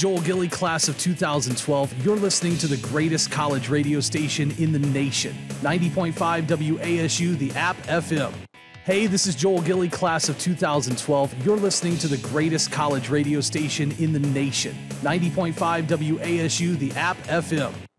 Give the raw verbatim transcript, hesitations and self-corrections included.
Joel Gilly, class of two thousand twelve. You're listening to the greatest college radio station in the nation. ninety point five W A S U, the app F M. Hey, this is Joel Gilly, class of two thousand twelve. You're listening to the greatest college radio station in the nation. ninety point five W A S U, the app F M.